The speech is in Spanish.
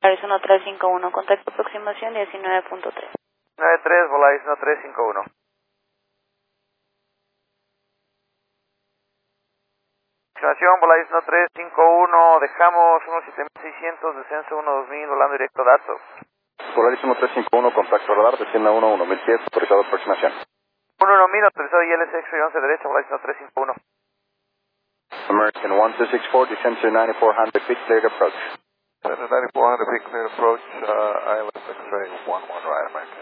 Volaris 1351, contacto aproximación 19.3. 93, Volaris 1351. Aproximación, Volaris 1351, dejamos 17600, descenso 12000, volando directo datos. Volaris 1351, contacto radar, descienda 11 pies, autorizado aproximación. 11000, autorizado ILS X-ray 11 derecha, Volaris 1351. American 1264, descend to 9400 feet, cleared approach. 9400 feet, cleared approach, ILS X-ray 11 right, American.